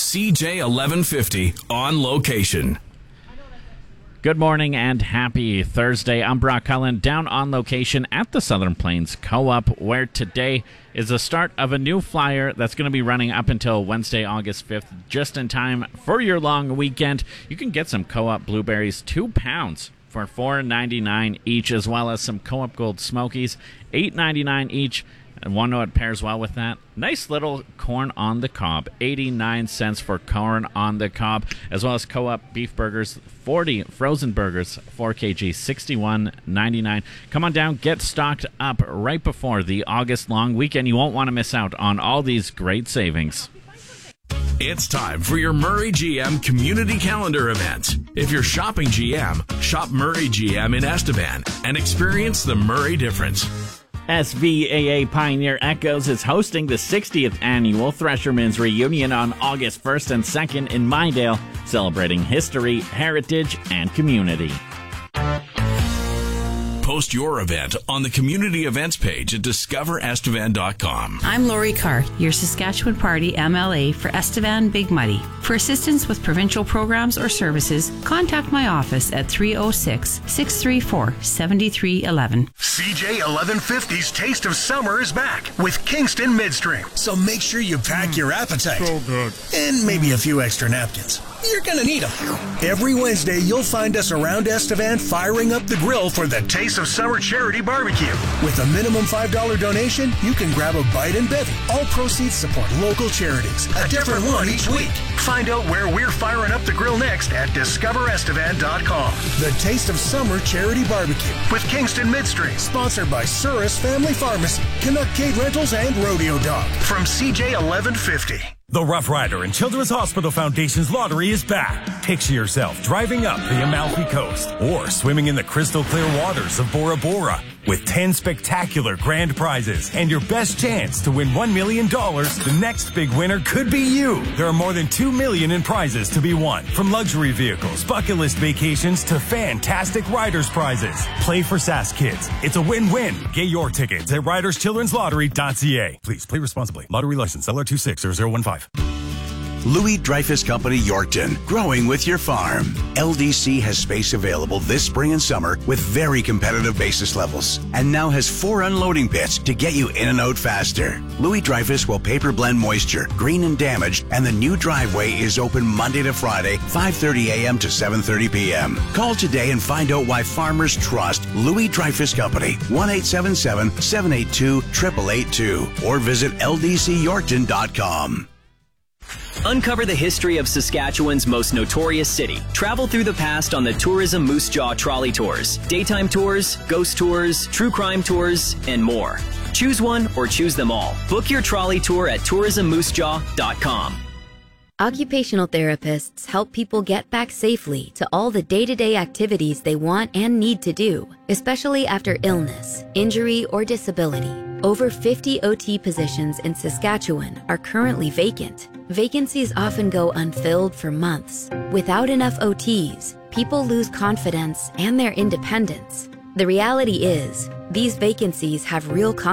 CJ 1150 on location. Good morning and happy Thursday. I'm Brock Cullen, down on location at the Southern Plains Co-op, where today is the start of a new flyer that's going to be running up until Wednesday, August 5th, just in time for your long weekend. You can get some Co-op blueberries, 2 pounds for $4.99 each, as well as some Co-op Gold Smokies, $8.99 each. And one note pairs well with that. Nice little corn on the cob, 89 cents for corn on the cob, as well as Co-op beef burgers, 40 frozen burgers, 4 kg, $61.99. Come on down, get stocked up right before the August long weekend. You won't want to miss out on all these great savings. It's time for your Murray GM Community Calendar event. If you're shopping GM, shop Murray GM in Estevan and experience the Murray difference. SVAA Pioneer Echoes is hosting the 60th annual Threshermen's Reunion on August 1st and 2nd in Mydale, celebrating history, heritage, and community. Post your event on the community events page at discoverestevan.com. I'm Lori Cart, your Saskatchewan Party MLA for Estevan Big Muddy. For assistance with provincial programs or services, contact my office at 306-634-7311. CJ 1150's Taste of Summer is back with Kingston Midstream. So make sure you pack your appetite. So good. And maybe a few extra napkins. You're going to need them. Every Wednesday, you'll find us around Estevan firing up the grill for the Taste of Summer Charity Barbecue. With a minimum $5 donation, you can grab a bite and bevy. All proceeds support local charities. A different one each week. Find out where we're firing up the grill next at discoverestevan.com. The Taste of Summer Charity Barbecue with Kingston Midstream. Sponsored by Surus Family Pharmacy, Canuck Cade Rentals, and Rodeo Dog. From CJ 1150. The Rough Rider and Children's Hospital Foundation's lottery is back. Picture yourself driving up the Amalfi Coast or swimming in the crystal clear waters of Bora Bora with 10 spectacular grand prizes and your best chance to win $1 million. The next big winner could be you. There are more than $2 million in prizes to be won, from luxury vehicles, bucket list vacations, to fantastic riders prizes. Play for Sask Kids. It's a win-win. Get your tickets at riderschildrenslottery.ca. Please play responsibly. Lottery license LR260015. Louis Dreyfus Company, Yorkton, growing with your farm. LDC has space available this spring and summer with very competitive basis levels, and now has 4 unloading pits to get you in and out faster. Louis Dreyfus will paper blend moisture, green and damaged, and the new driveway is open Monday to Friday, 5:30 a.m. to 7:30 p.m. Call today and find out why farmers trust Louis Dreyfus Company, 1-877-782-8882, or visit ldcyorkton.com. Uncover the history of Saskatchewan's most notorious city. Travel through the past on the Tourism Moose Jaw Trolley Tours. Daytime tours, ghost tours, true crime tours, and more. Choose one or choose them all. Book your trolley tour at tourismmoosejaw.com. Occupational therapists help people get back safely to all the day-to-day activities they want and need to do, especially after illness, injury, or disability. Over 50 OT positions in Saskatchewan are currently vacant. Vacancies often go unfilled for months. Without enough OTs, people lose confidence and their independence. The reality is, these vacancies have real consequences.